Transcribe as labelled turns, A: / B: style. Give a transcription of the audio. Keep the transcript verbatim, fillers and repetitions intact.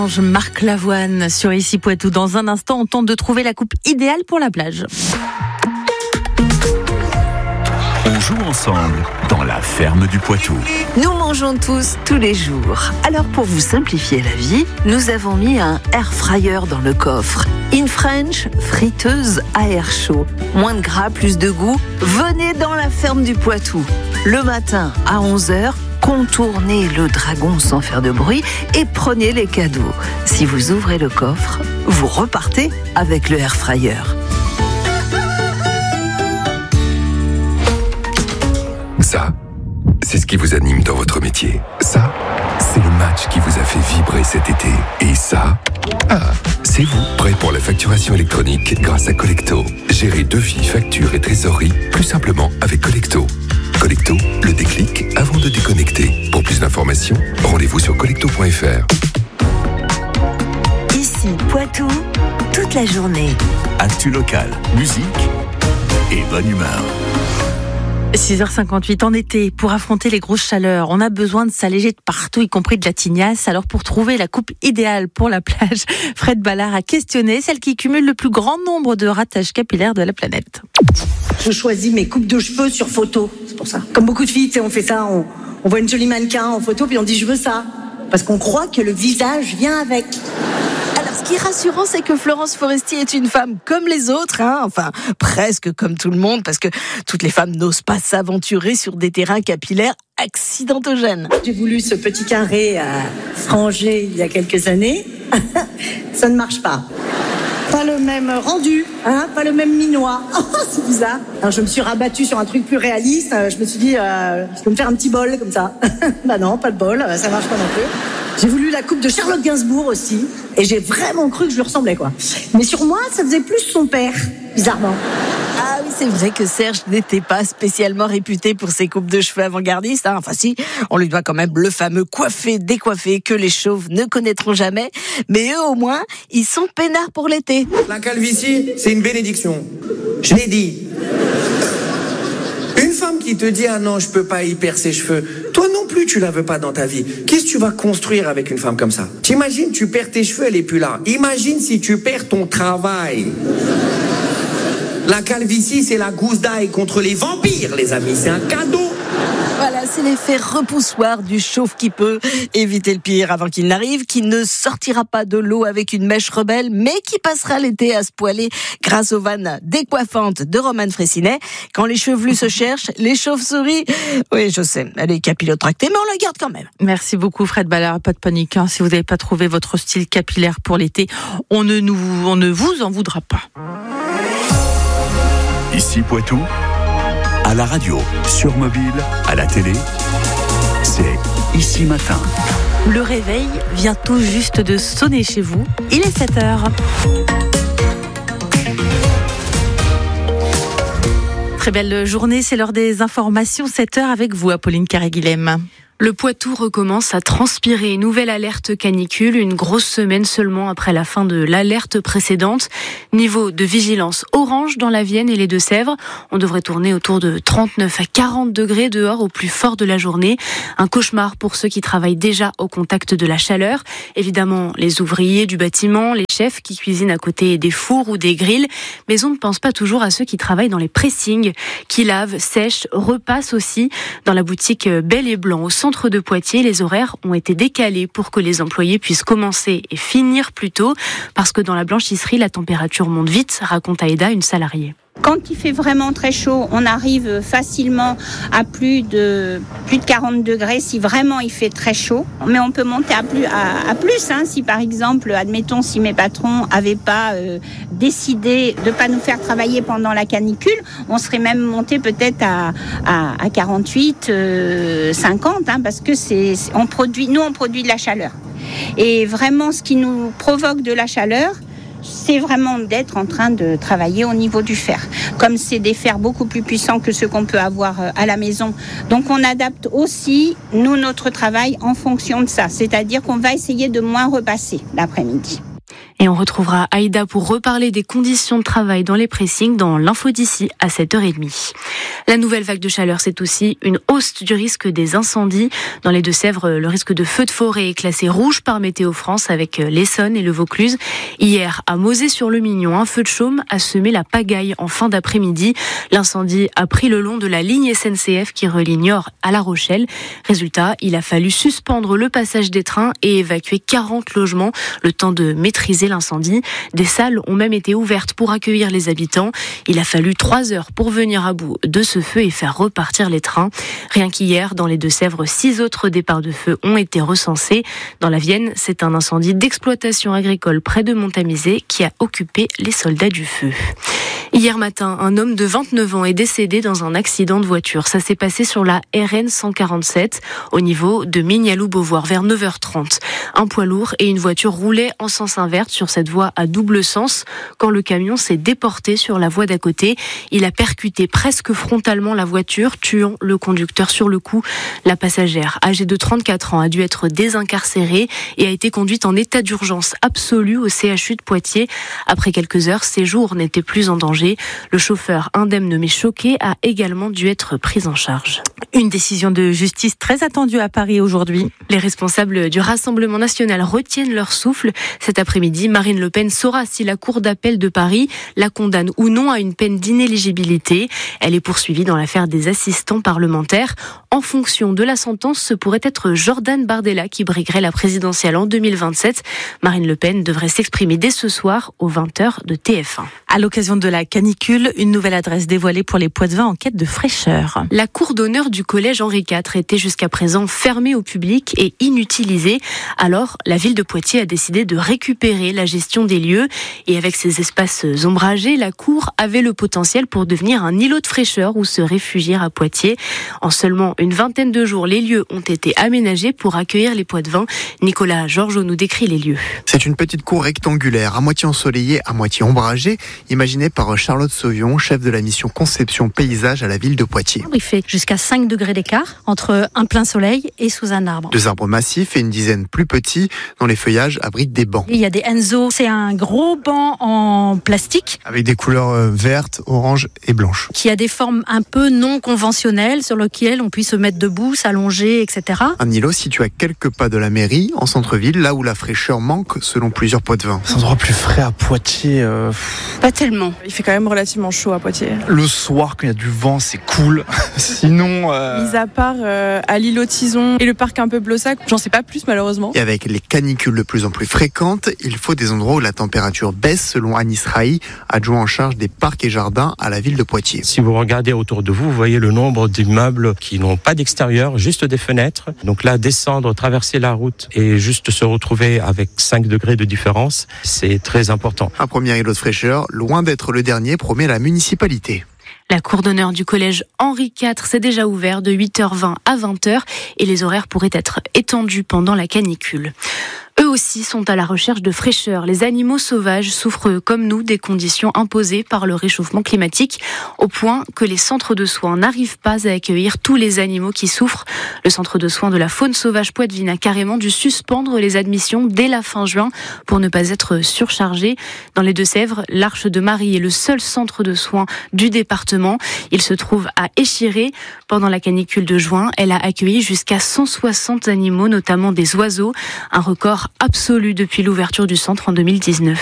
A: Marc Lavoine sur Ici Poitou. Dans un instant, on tente de trouver la coupe idéale pour la plage.
B: On joue ensemble dans la ferme du Poitou.
C: Nous mangeons tous, tous les jours. Alors pour vous simplifier la vie, nous avons mis un air fryer dans le coffre. In French, friteuse à air chaud. Moins de gras, plus de goût. Venez dans la ferme du Poitou. Le matin à onze heures, contournez le dragon sans faire de bruit et prenez les cadeaux. Si vous ouvrez le coffre, vous repartez avec le air fryer.
D: Ça, c'est ce qui vous anime dans votre métier. Ça, c'est le match qui vous a fait vibrer cet été. Et ça, ah, c'est vous, prêt pour la facturation électronique grâce à Collecto. Gérez devis, factures et trésorerie plus simplement avec Collecto. Collecto, le déclic avant de déconnecter. Pour plus d'informations, rendez-vous sur collecto point f r.
C: Ici, Poitou, toute la journée.
B: Actu local, musique et bonne humeur.
A: six heures cinquante-huit en été, pour affronter les grosses chaleurs, on a besoin de s'alléger de partout, y compris de la tignasse. Alors pour trouver la coupe idéale pour la plage, Fred Ballard a questionné celle qui cumule le plus grand nombre de ratages capillaires de la planète.
E: Je choisis mes coupes de cheveux sur photo, c'est pour ça. Comme beaucoup de filles, tu sais, on fait ça, on, on voit une jolie mannequin en photo, puis on dit je veux ça. Parce qu'on croit que le visage vient avec.
F: Alors, ce qui est rassurant, c'est que Florence Foresti est une femme comme les autres, hein, enfin, presque comme tout le monde, parce que toutes les femmes n'osent pas s'aventurer sur des terrains capillaires accidentogènes.
E: J'ai voulu ce petit carré euh, frangé il y a quelques années. Ça ne marche pas. Pas le même rendu, hein, pas le même minois. Oh, c'est bizarre. Alors, je me suis rabattue sur un truc plus réaliste. Je me suis dit, euh, je peux me faire un petit bol comme ça. Bah non, pas de bol, ça marche pas non plus. J'ai voulu la coupe de Charlotte Gainsbourg aussi. Et j'ai vraiment cru que je lui ressemblais, quoi. Mais sur moi, ça faisait plus son père, bizarrement.
F: Ah oui, c'est vrai que Serge n'était pas spécialement réputé pour ses coupes de cheveux avant-gardistes. Hein. Enfin si, on lui doit quand même le fameux coiffé-décoiffé que les chauves ne connaîtront jamais. Mais eux, au moins, ils sont peinards pour l'été.
G: La calvitie, c'est une bénédiction. Je l'ai dit. Une femme qui te dit « Ah non, je peux pas y perdre ses cheveux », toi non plus, tu la veux pas dans ta vie. Qu'est-ce que tu vas construire avec une femme comme ça ? T'imagines, tu perds tes cheveux, elle est plus là. Imagine si tu perds ton travail. La calvitie, c'est la gousse d'ail contre les vampires, les amis. C'est un cadeau.
F: Voilà, c'est l'effet repoussoir du chauve qui peut éviter le pire avant qu'il n'arrive, qui ne sortira pas de l'eau avec une mèche rebelle, mais qui passera l'été à se poiler grâce aux vannes décoiffantes de Romane Fraissinet. Quand les chevelus se cherchent, les chauves-souris, oui, je sais, elle est capillotractée, mais on la garde quand même.
A: Merci beaucoup Fred Ballard, pas de panique, hein. Si vous n'avez pas trouvé votre style capillaire pour l'été, on ne, nous, on ne vous en voudra pas.
B: Ici Poitou, à la radio, sur mobile, à la télé, c'est Ici Matin.
A: Le réveil vient tout juste de sonner chez vous. Il est sept heures. Très belle journée, c'est l'heure des informations. sept heures avec vous, Apolline Carré-Guilhem.
H: Le Poitou recommence à transpirer. Nouvelle alerte canicule, une grosse semaine seulement après la fin de l'alerte précédente. Niveau de vigilance orange dans la Vienne et les Deux-Sèvres. On devrait tourner autour de trente-neuf à quarante degrés dehors au plus fort de la journée. Un cauchemar pour ceux qui travaillent déjà au contact de la chaleur. Évidemment, les ouvriers du bâtiment, les chefs qui cuisinent à côté des fours ou des grilles. Mais on ne pense pas toujours à ceux qui travaillent dans les pressings, qui lavent, sèchent, repassent aussi. Dans la boutique Bel et Blanc, au centre de Poitiers, les horaires ont été décalés pour que les employés puissent commencer et finir plus tôt, parce que dans la blanchisserie, la température monte vite, raconte Aïda, une salariée.
I: Quand il fait vraiment très chaud, on arrive facilement à plus de, plus de quarante degrés si vraiment il fait très chaud. Mais on peut monter à plus, à, à plus hein, si par exemple, admettons, si mes patrons n'avaient pas euh, décidé de ne pas nous faire travailler pendant la canicule, on serait même monté peut-être à, à, à quarante-huit, euh, cinquante, hein, parce que c'est, on produit, nous on produit de la chaleur. Et vraiment, ce qui nous provoque de la chaleur, c'est vraiment d'être en train de travailler au niveau du fer. Comme c'est des fers beaucoup plus puissants que ceux qu'on peut avoir à la maison. Donc on adapte aussi, nous, notre travail en fonction de ça. C'est-à-dire qu'on va essayer de moins repasser l'après-midi.
H: Et on retrouvera Aïda pour reparler des conditions de travail dans les pressings dans l'info d'ici à sept heures trente. La nouvelle vague de chaleur, c'est aussi une hausse du risque des incendies. Dans les Deux-Sèvres, le risque de feu de forêt est classé rouge par Météo France avec l'Essonne et le Vaucluse. Hier, à Mosée-sur-le-Mignon, un feu de chaume a semé la pagaille en fin d'après-midi. L'incendie a pris le long de la ligne S N C F qui relie Niort à La Rochelle. Résultat, il a fallu suspendre le passage des trains et évacuer quarante logements, le temps de maîtriser l'incendie. Des salles ont même été ouvertes pour accueillir les habitants. Il a fallu trois heures pour venir à bout de ce feu et faire repartir les trains. Rien qu'hier, dans les Deux-Sèvres, six autres départs de feu ont été recensés. Dans la Vienne, c'est un incendie d'exploitation agricole près de Montamisé qui a occupé les soldats du feu. Hier matin, un homme de vingt-neuf ans est décédé dans un accident de voiture. Ça s'est passé sur la R N cent quarante-sept, au niveau de Mignaloux-Beauvoir, vers neuf heures trente. Un poids lourd et une voiture roulaient en sens inverse sur cette voie à double sens. Quand le camion s'est déporté sur la voie d'à côté, il a percuté presque frontalement la voiture, tuant le conducteur sur le coup. La passagère, âgée de trente-quatre ans, a dû être désincarcérée et a été conduite en état d'urgence absolue au C H U de Poitiers. Après quelques heures, ses jours n'étaient plus en danger. Le chauffeur, indemne mais choqué, a également dû être pris en charge.
A: Une décision de justice très attendue à Paris aujourd'hui.
H: Les responsables du Rassemblement national retiennent leur souffle. Cet après-midi, Marine Le Pen saura si la Cour d'appel de Paris la condamne ou non à une peine d'inéligibilité. Elle est poursuivie dans l'affaire des assistants parlementaires. En fonction de la sentence, ce pourrait être Jordan Bardella qui briguerait la présidentielle en deux mille vingt-sept. Marine Le Pen devrait s'exprimer dès ce soir aux vingt heures de T F un.
A: À l'occasion de la canicule, une nouvelle adresse dévoilée pour les Poitevins en quête de fraîcheur.
H: La cour d'honneur du collège Henri quatre était jusqu'à présent fermée au public et inutilisée. Alors, la ville de Poitiers a décidé de récupérer la gestion des lieux. Et avec ces espaces ombragés, la cour avait le potentiel pour devenir un îlot de fraîcheur où se réfugier à Poitiers. En seulement une vingtaine de jours, les lieux ont été aménagés pour accueillir les Poitevins. Nicolas Georgeot nous décrit les lieux.
J: C'est une petite cour rectangulaire, à moitié ensoleillée, à moitié ombragée, imaginée par Charlotte Sauvion, chef de la mission conception paysage à la ville de Poitiers.
K: Il fait jusqu'à cinq degrés d'écart entre un plein soleil et sous un arbre.
J: Deux arbres massifs et une dizaine plus petits, dont les feuillages abritent des bancs.
K: Il y a des Enzo, c'est un gros banc en plastique.
J: Avec des couleurs vertes, oranges et blanches.
K: Qui a des formes un peu non conventionnelles sur lesquelles on puisse se mettre debout, s'allonger, et cetera.
J: Un îlot situé à quelques pas de la mairie, en centre-ville, là où la fraîcheur manque selon plusieurs Poitevins.
L: C'est un endroit plus frais à Poitiers. Euh...
M: Pas tellement. Il fait quand même relativement chaud à Poitiers.
L: Le soir, quand il y a du vent, c'est cool. Sinon... Euh...
M: Mis à part euh, à l'îlot Tison et le parc un peu Blossac, j'en sais pas plus malheureusement.
J: Et avec les canicules de plus en plus fréquentes, il faut des endroits où la température baisse, selon Anis Rahi, adjoint en charge des parcs et jardins à la ville de Poitiers.
N: Si vous regardez autour de vous, vous voyez le nombre d'immeubles qui n'ont pas d'extérieur, juste des fenêtres. Donc là, descendre, traverser la route et juste se retrouver avec cinq degrés de différence, c'est très important.
J: Un premier îlot de fraîcheur, loin d'être le dernier, promet la municipalité.
H: La cour d'honneur du collège Henri quatre s'est déjà ouverte de huit heures vingt à vingt heures et les horaires pourraient être étendus pendant la canicule. Eux aussi sont à la recherche de fraîcheur. Les animaux sauvages souffrent comme nous des conditions imposées par le réchauffement climatique, au point que les centres de soins n'arrivent pas à accueillir tous les animaux qui souffrent. Le centre de soins de la faune sauvage Poitevine a carrément dû suspendre les admissions dès la fin juin pour ne pas être surchargé. Dans les Deux-Sèvres, l'Arche de Marie est le seul centre de soins du département. Il se trouve à Échiré. Pendant la canicule de juin, elle a accueilli jusqu'à cent soixante animaux, notamment des oiseaux, un record absolu depuis l'ouverture du centre en deux mille dix-neuf.